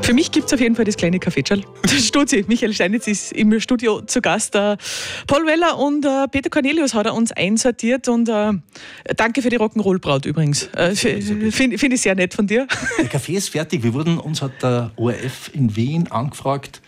Für mich gibt es auf jeden Fall das kleine Kaffeetschal. Stutzi, Michael Steinitz ist im Studio zu Gast. Paul Weller und Peter Cornelius hat er uns einsortiert und danke für die Rock'n'Roll-Braut übrigens. Finde ich sehr nett von dir. Der Kaffee ist fertig. Uns hat der ORF in Wien angefragt,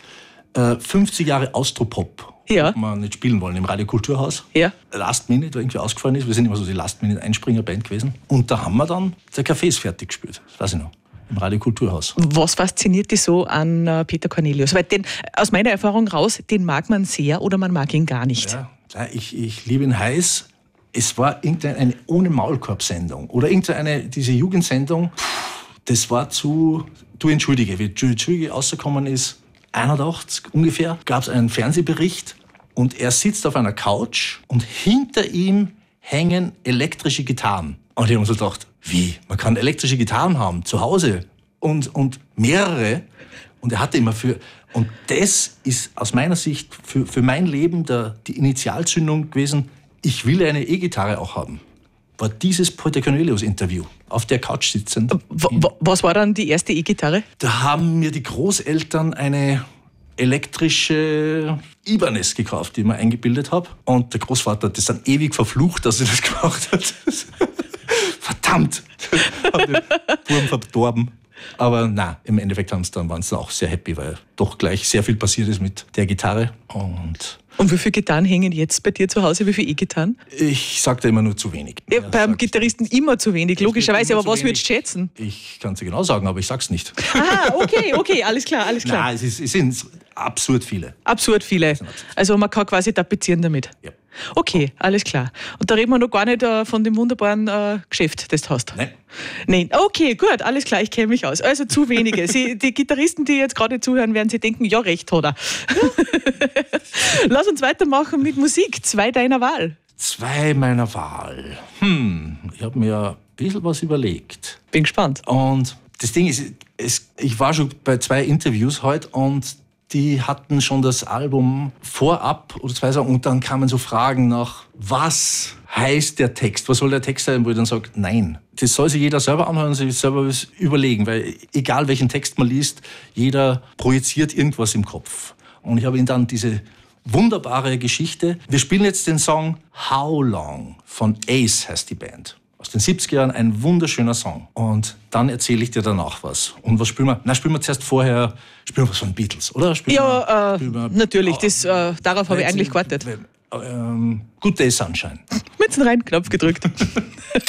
50 Jahre Austropop. Ja. Ob wir nicht spielen wollen im Radio Kulturhaus. Ja. Last Minute, weil irgendwie ausgefallen ist. Wir sind immer so die Last Minute Einspringer-Band gewesen. Und da haben wir dann, der Kaffee ist fertig gespielt. Das weiß ich noch. Im Radio Kulturhaus. Was fasziniert dich so an Peter Cornelius? Weil aus meiner Erfahrung raus, den mag man sehr oder man mag ihn gar nicht. Ja, ich liebe ihn heiß. Es war irgendeine ohne Maulkorb-Sendung oder diese Jugendsendung. Das war du Entschuldige, wie Entschuldige rausgekommen ist, 81 ungefähr, gab es einen Fernsehbericht und er sitzt auf einer Couch und hinter ihm hängen elektrische Gitarren. Und ich habe mir so gedacht, wie? Man kann elektrische Gitarren haben, zu Hause und mehrere. Und er hatte immer und das ist aus meiner Sicht für mein Leben die Initialzündung gewesen, ich will eine E-Gitarre auch haben. War dieses Peter Cornelius-Interview auf der Couch sitzend. Was war dann die erste E-Gitarre? Da haben mir die Großeltern eine elektrische Ibanez gekauft, die ich mir eingebildet habe. Und der Großvater hat das dann ewig verflucht, dass er das gemacht hat. Verdammt! Hat den Buben verdorben. Aber nein, im Endeffekt waren sie dann auch sehr happy, weil doch gleich sehr viel passiert ist mit der Gitarre. Und wie viele Gitarren hängen jetzt bei dir zu Hause? Wie viele E-Gitarren? Ich sage da immer nur zu wenig. Ja, beim Gitarristen immer zu wenig, logischerweise. Aber was würdest du schätzen? Ich kann es dir genau sagen, aber ich sag's nicht. Ah, okay, alles klar. Nein, es sind absurd viele. Absurd viele. Also man kann quasi tapezieren damit. Ja. Okay, alles klar. Und da reden wir noch gar nicht von dem wunderbaren Geschäft, das du hast. Nein. Okay, gut, alles klar, ich kenne mich aus. Also zu wenige. Die Gitarristen, die jetzt gerade zuhören, werden sich denken, ja, recht hat er. Lass uns weitermachen mit Musik. 2 deiner Wahl. 2 meiner Wahl. Ich habe mir ein bisschen was überlegt. Bin gespannt. Und das Ding ist, ich war schon bei 2 Interviews heute und die hatten schon das Album vorab oder 2 Sachen und dann kamen so Fragen nach, was heißt der Text? Was soll der Text sein? Wo ich dann sage, nein. Das soll sich jeder selber anhören und sich selber überlegen, weil egal welchen Text man liest, jeder projiziert irgendwas im Kopf. Und ich habe ihnen dann diese wunderbare Geschichte. Wir spielen jetzt den Song How Long von Ace heißt die Band. Aus den 70er Jahren, ein wunderschöner Song. Und dann erzähle ich dir danach was. Und was spielen wir? Spielen wir zuerst vorher, spielen wir was von den Beatles, oder? Natürlich, darauf habe ich eigentlich gewartet. Good Day Sunshine. Mit dem Rein-Knopf gedrückt.